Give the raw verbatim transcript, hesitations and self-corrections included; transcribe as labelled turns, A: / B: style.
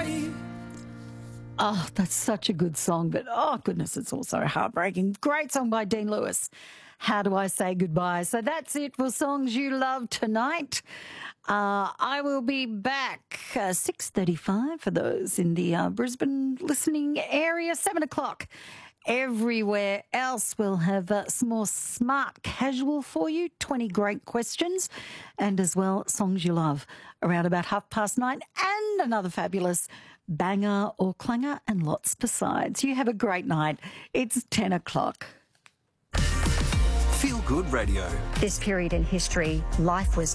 A: Oh, that's such a good song, but oh goodness, it's also heartbreaking. Great song by Dean Lewis. How do I say goodbye? So that's it for Songs You Love tonight. Uh, I will be back uh, six thirty-five for those in the uh, Brisbane listening area, seven o'clock. Everywhere else, we'll have uh, some more smart casual for you, twenty great questions, and as well, Songs You Love around about half past nine, and another fabulous banger or clanger and lots besides. You have a great night. It's ten o'clock.
B: Feel Good Radio.
C: This period in history, life was